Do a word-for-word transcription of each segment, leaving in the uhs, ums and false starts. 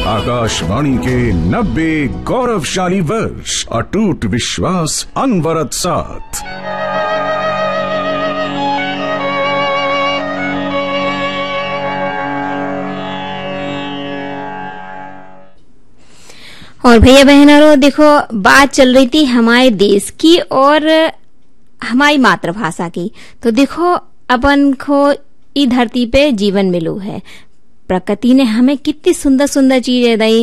आकाशवाणी के नब्बे गौरवशाली वर्ष, अटूट विश्वास, अनवरत साथ। और भैया बहनों, देखो बात चल रही थी हमारे देश की और हमारी मातृभाषा की। तो देखो अपन को इस धरती पे जीवन मिलो है, प्रकृति ने हमें कितनी सुंदर सुंदर चीजें दी,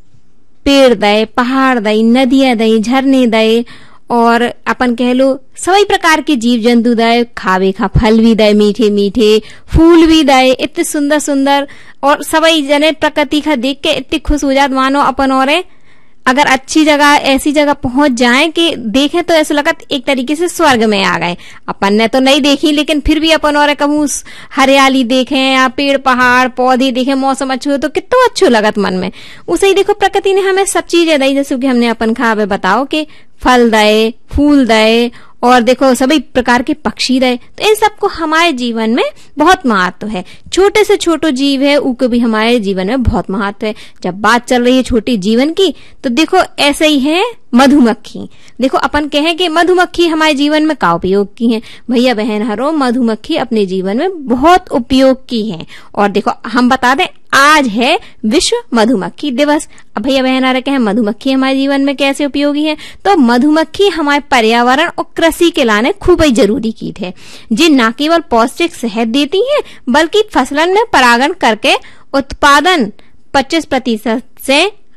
पेड़ दे, पहाड़ दे, नदियां दे, झरने दे, और अपन कह लो सभी प्रकार के जीव जंतु दे, खावे खा फल भी दे, मीठे मीठे फूल भी दे, इतने सुंदर सुंदर। और सभी जने प्रकृति का देख के इतनी खुश हो जात मानो अपन और अगर अच्छी जगह ऐसी जगह पहुंच जाएं कि देखें तो ऐसा लगत एक तरीके से स्वर्ग में आ गए। अपन ने तो नहीं देखी, लेकिन फिर भी अपन और कहूँ हरियाली देखें या पेड़ पहाड़ पौधे देखें, मौसम अच्छो हो तो कितना अच्छो लगत मन में। उसे ही देखो प्रकृति ने हमें सब चीजें दी, जैसे कि हमने अपन खावे बताओ कि फल दे, फूल दे, और देखो सभी प्रकार के पक्षी दे। तो इन सबको हमारे जीवन में बहुत महत्व है। छोटे से छोटो जीव है उनको भी हमारे जीवन में बहुत महत्व है। जब बात चल रही है छोटे जीवन की, तो देखो ऐसे ही है मधुमक्खी। देखो अपन कहें कि मधुमक्खी हमारे जीवन में का उपयोग की है। भैया बहन हरो, मधुमक्खी अपने जीवन में बहुत उपयोग की है। और देखो हम बता दें, आज है विश्व मधुमक्खी दिवस। अब भैया बहन हरे कहें मधुमक्खी हमारे जीवन में कैसे उपयोगी है, तो मधुमक्खी हमारे पर्यावरण और कृषि के लाने खूब ही जरूरी कीट है, जिन न केवल पौष्टिक शहद देती है बल्कि फसलन में परागण करके उत्पादन पच्चीस प्रतिशत से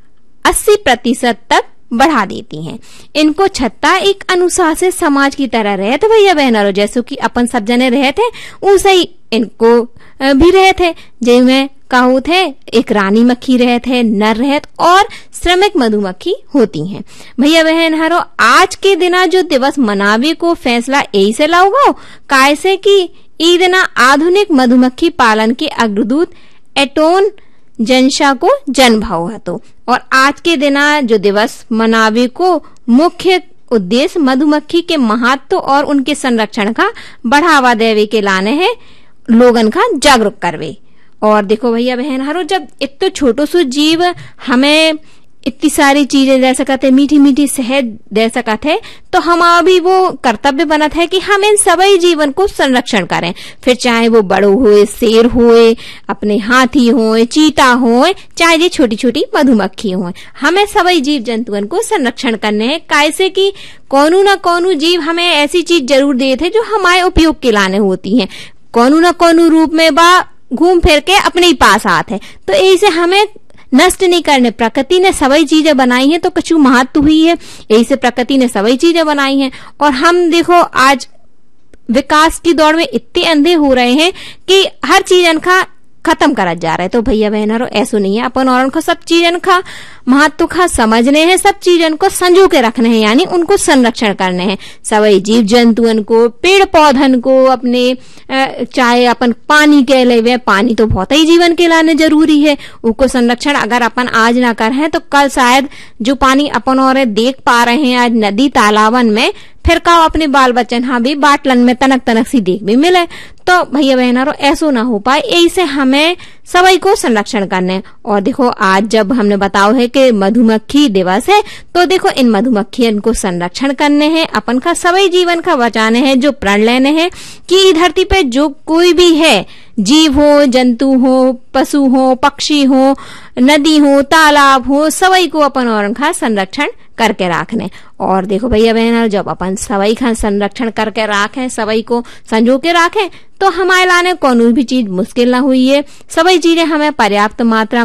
अस्सी प्रतिशत तक बढ़ा देती हैं। इनको छत्ता एक अनुशासित समाज की तरह रहते भैया बहनों, जैसे कि अपन सब जने रहते उसे ही इनको भी रहते, जिनमें कहू थे एक रानी मक्खी रहते, नर रहते और श्रमिक मधुमक्खी होती हैं। भैया बहन हरो, आज के दिना जो दिवस मनावे को फैसला यही से लाओ कैसे कि ई दिना आधुनिक मधुमक्खी पालन के अग्रदूत एटोन जनशा को जन्म भाव हतो। और आज के दिना जो दिवस मनावे को मुख्य उद्देश्य मधुमक्खी के महत्व और उनके संरक्षण का बढ़ावा देवे के लाने है, लोगन का जागरूक करवे। और देखो भैया बहन हरो, जब इतने छोटो सो जीव हमें इतनी सारी चीजें दे सकते, मीठी मीठी शहद दे सकते, तो हमारा भी वो कर्तव्य बनत है कि हम इन सभी जीवन को संरक्षण करें। फिर चाहे वो बड़ो होए, शेर होए, अपने हाथी होए, चीता होए, चाहे ये छोटी छोटी मधुमक्खी होए, हमें सभी जीव जंतुओं को संरक्षण करने हैं। कैसे कि कौनो न कौनो जीव हमें ऐसी चीज जरूर देते जो हमारे उपयोग के लाने होती है, कौनो न कौनो रूप में बा घूम फिर के अपने ही पास आते हैं। तो ऐसे हमें नष्ट नहीं करने। प्रकृति ने सभी चीजें बनाई हैं तो कछु महत्व हुई है, यही से प्रकृति ने सभी चीजें बनाई हैं। और हम देखो आज विकास की दौड़ में इतने अंधे हो रहे हैं कि हर चीजन का खत्म करा जा रहा है। तो भैया बहनों, ऐसा नहीं है, अपन और उनको सब चीजन का महत्व का समझने हैं, सब चीजन को संजो के रखने हैं, यानी उनको संरक्षण करने हैं। सभी जीव जंतुअन को, पेड़ पौधन को, अपने चाहे अपन पानी के लिए, पानी तो बहुत ही जीवन के लाने जरूरी है, उसको संरक्षण अगर अपन आज ना करें तो कल शायद जो पानी अपन और देख पा रहे हैं आज नदी तालाबन में, फिर का अपने बाल बच्चन हाँ भी बाटलन में तनक तनक सी देख भी मिले। तो भैया बहनों, ऐसा ना हो पाए, ऐसे हमें सभी को संरक्षण करने। और देखो आज जब हमने बताओ है कि मधुमक्खी दिवस है, तो देखो इन मधुमक्खियों को संरक्षण करने हैं, अपन का सभी जीवन का बचाने हैं, जो प्रण लेने हैं कि धरती पे जो कोई भी है, जीव हो, जंतु हो, पशु हो, पक्षी हो, नदी हो, तालाब हो, सभी को अपन और उनका संरक्षण करके रखने। और देखो भैया बहन, जब अपन सभी का संरक्षण करके रखें, सभी को संजो के रखें, तो हमारे लाने कोनो भी चीज मुश्किल ना हुई है। सभी चीजें हमें पर्याप्त मात्रा